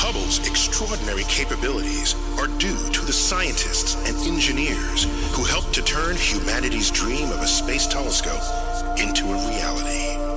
Hubble's extraordinary capabilities are due to the scientists and engineers who helped to turn humanity's dream of a